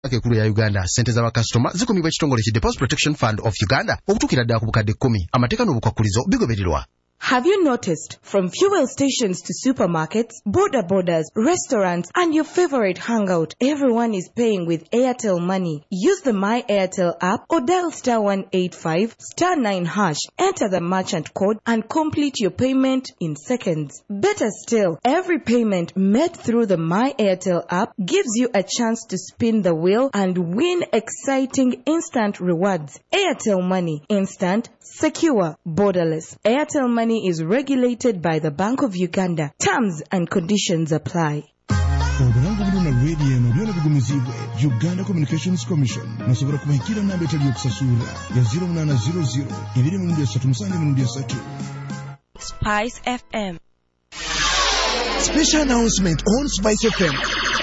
Ekulu ya Uganda sente za bakasitoma zikumibwa ekitongole ki Deposit Protection Fund of Uganda okutuukira ddala ku bukadde 10 amateeka n'obukwakulizo bigobererwa. Have you noticed from fuel stations to supermarkets, border borders, restaurants, and your favorite hangout, everyone is paying with Airtel Money? Use the My Airtel app or dial *185 *9#, enter the merchant code and complete your payment in seconds. Better still, every payment made through the My Airtel app gives you a chance to spin the wheel and win exciting instant rewards. Airtel Money, instant, secure, borderless. Airtel Money is regulated by the Bank of Uganda. Terms and conditions apply. Uganda Communications Commission nasobora kubahikira namba etali okusasula ya 0800 23 Spice FM. Special announcement on Spice FM.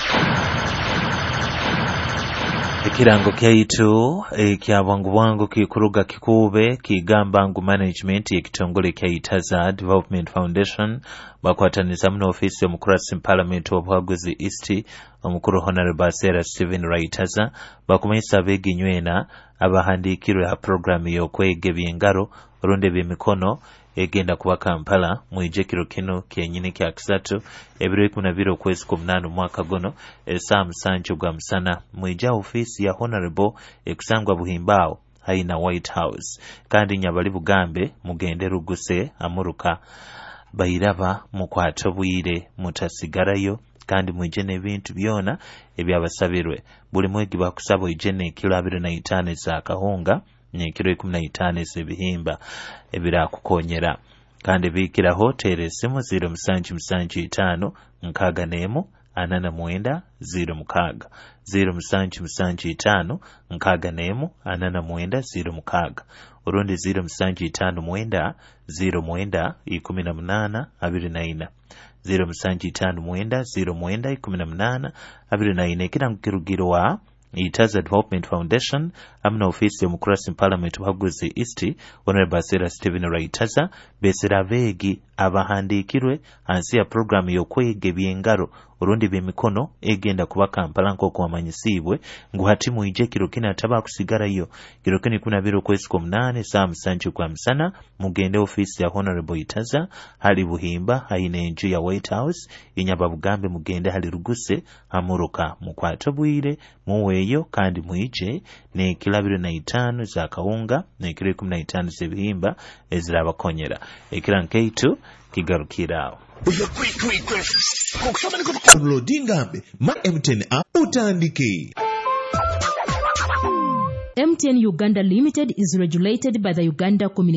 Ekirango kyaitu ekya bwangu kikuruga kikube kigamba ngu management ekitongole kyaitaza Development Foundation bakwataniza mu office y'omukuru wa Parliament obwaguzi East omukuru Honorable Sarah Stephen Raitaza bakumanyisa abeginywena abahandikirwe program y'okwega ebyengaro olunde by'emikono egenda kuba Kampala mu ijekiro kino kyenyini kya kisatu ebiro 12 okwezi 8 mwaka gono saa 7 gwa msana mu ija office ya Honorable ekusangwa Buhimbao haina White House kandi nyabali bugambe mugende ruguse amuruka bayiraba mukwato bwire mutasigarayo kandi mwijene ebintu byona ebyabasabirwe buli mwegi bakusaba ijene kilo 25 za kahunga kilo 15 z'ebihimba ebirakukonyera kandi bikira hotel esimu 0775 nkaga nemu 89 06 0775 nkaga nemu 89 06 urundi 0759 09 18 24 0759 09 18 24 kirango kirugirwa Itaza Development Foundation amna ofisi ya Mukurasi Parliament Buhaguzi East Honorable Sarah Stephen Raitaza besera vegi abahandikirwe ansi ya program yokwega ebyengaro urundi by'emikono egenda kuba Kampala nk'uko wamanyisibwe nguhatimu ije kiro kina taba kusigarayo kiro kini 12 okwezi 8 saa 7 kwa msana mugende ofisi ya Honorable Itaza hali Buhimba haine enju ya White House inyaba bugambe mugende hali ruguse amuruka mukwato bwire muweyo kandi muije ne kilabiro 5 za kawunga ne kilo 15 z'ebihimba ezirabakonyera ekirankeito kigarukirawo Dingambe ma MTN app utandike. MTN Uganda Limited is regulated by the Uganda Communications